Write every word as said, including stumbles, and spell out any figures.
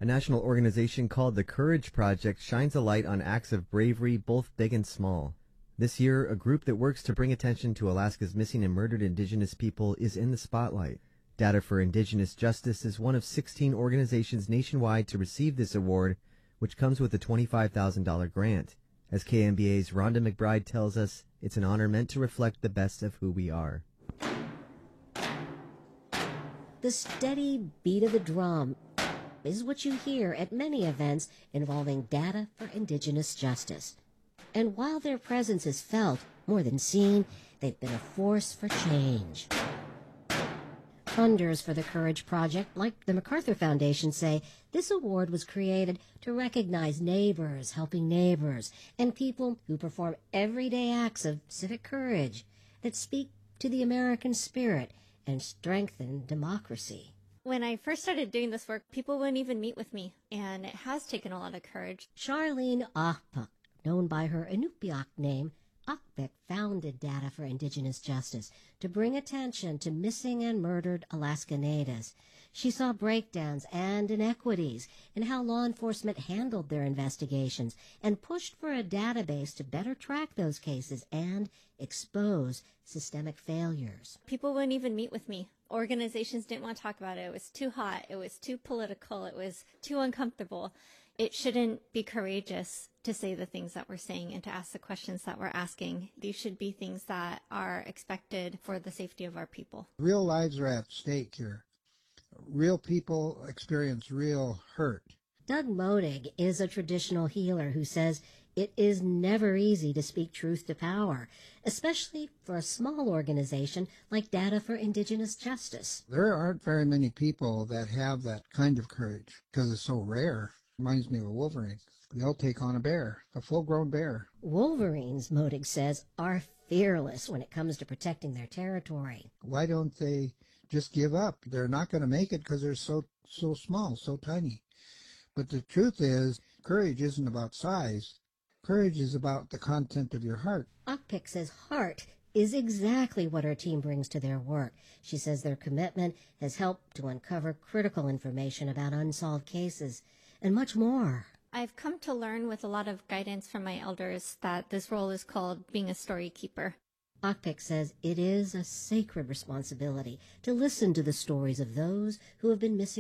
A national organization called the Courage Project shines a light on acts of bravery, both big and small. This year, a group that works to bring attention to Alaska's missing and murdered Indigenous people is in the spotlight. Data for Indigenous Justice is one of sixteen organizations nationwide to receive this award, which comes with a twenty-five thousand dollars grant. As K M B A's Rhonda McBride tells us, it's an honor meant to reflect the best of who we are. The steady beat of the drum is what you hear at many events involving Data for Indigenous Justice. And while their presence is felt more than seen, they've been a force for change. Funders for the Courage Project, like the MacArthur Foundation, say this award was created to recognize neighbors helping neighbors and people who perform everyday acts of civic courage that speak to the American spirit and strengthen democracy. When I first started doing this work, people wouldn't even meet with me, and it has taken a lot of courage. Charlene Ahpuk, known by her Inupiaq name, Ahpuk founded Data for Indigenous Justice to bring attention to missing and murdered Alaska Natives. She saw breakdowns and inequities in how law enforcement handled their investigations and pushed for a database to better track those cases and expose systemic failures. People wouldn't even meet with me. Organizations didn't want to talk about it. It was too hot. It was too political. It was too uncomfortable. It shouldn't be courageous to say the things that we're saying and to ask the questions that we're asking. These should be things that are expected for the safety of our people. Real lives are at stake here. Real people experience real hurt. Doug Modig is a traditional healer who says it is never easy to speak truth to power, especially for a small organization like Data for Indigenous Justice. There aren't very many people that have that kind of courage because it's so rare. Reminds me of a wolverine. They'll take on a bear, a full-grown bear. Wolverines, Modig says, are fearless when it comes to protecting their territory. Why don't they just give up? They're not going to make it because they're so so small, so tiny. But the truth is, courage isn't about size. Courage is about the content of your heart. Ahpuk says heart is exactly what her team brings to their work. She says their commitment has helped to uncover critical information about unsolved cases and much more. I've come to learn with a lot of guidance from my elders that this role is called being a story keeper. Ahpuk says it is a sacred responsibility to listen to the stories of those who have been missing